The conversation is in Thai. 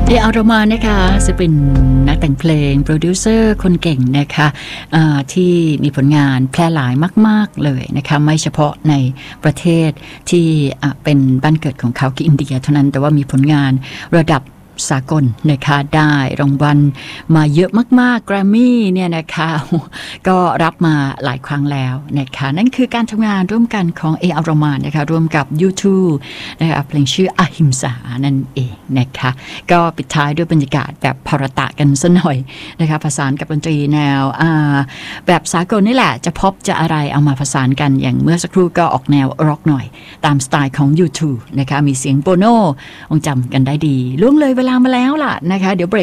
อารามานะคะจะเป็นนักแต่งเพลงโปรดิวเซอร์คนเก่งนะคะที่มีผลงานแพร่หลายมากๆเลยนะคะไม่เฉพาะในประเทศที่เป็นบ้านเกิดของเขาคืออินเดียเท่านั้นแต่ว่ามีผลงานระดับสากลนะคะได้รางวัลมาเยอะมากๆแกรมมี่เนี่ยนะคะก็รับมาหลายครั้งแล้วนะคะนั่นคือการทำงานร่วมกันของอารามานะคะร่วมกับ YouTube นะคะเพลงชื่ออหิมสานั่นเองนะคะก็ปิดท้ายด้วยบรรยากาศแบบภารตะกันซะหน่อยนะคะผสานกับดนตรีแนวแบบสากลนี่แหละจะพอปจะอะไรเอามาผสานกันอย่างเมื่อสักครู่ก็ออกแนวร็อกหน่อยตามสไตล์ของ YouTube นะคะมีเสียงโบโน่คงจำกันได้ดีล่วงเลยเวลามาแล้วล่ะนะคะเดี๋ยวเบรก